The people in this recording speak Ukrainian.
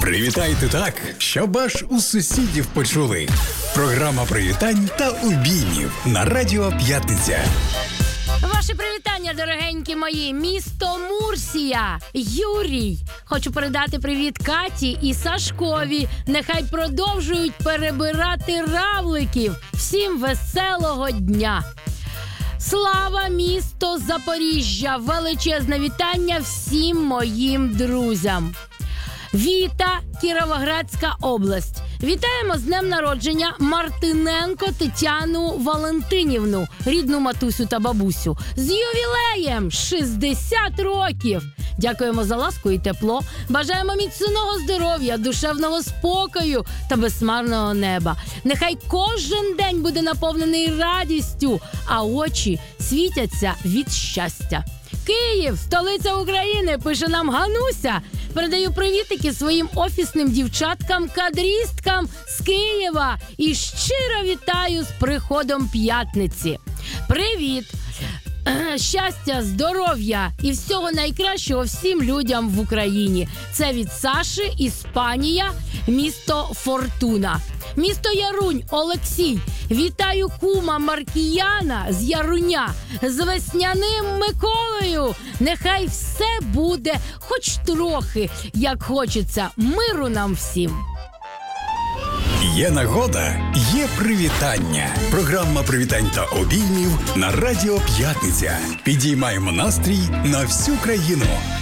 Привітайте так, щоб аж у сусідів почули. Програма привітань та обіймів на Радіо П'ятниця. Ваші привітання, дорогенькі мої. Місто Мурсія. Юрій. Хочу передати привіт Каті і Сашкові. Нехай продовжують перебирати равликів. Всім веселого дня. Слава, місто Запоріжжя. Величезне вітання всім моїм друзям. Віта, Кіровоградська область. Вітаємо з днем народження Мартиненко Тетяну Валентинівну, рідну матусю та бабусю. З ювілеєм 60 років! Дякуємо за ласку і тепло. Бажаємо міцного здоров'я, душевного спокою та безсмарного неба. Нехай кожен день буде наповнений радістю, а очі світяться від щастя. Київ, столиця України, пише нам Гануся. Передаю привітики своїм офісним дівчаткам-кадрісткам з Києва і щиро вітаю з приходом п'ятниці. Привіт! Щастя, здоров'я і всього найкращого всім людям в Україні. Це від Саші, Іспанія, місто Фортуна. Місто Ярунь, Олексій. Вітаю кума Маркіяна з Яруня, з весняним Миколою. Нехай все буде хоч трохи, як хочеться. Миру нам всім. Є нагода, є привітання. Програма привітань та обіймів на Радіо П'ятниця. Підіймаємо настрій на всю країну.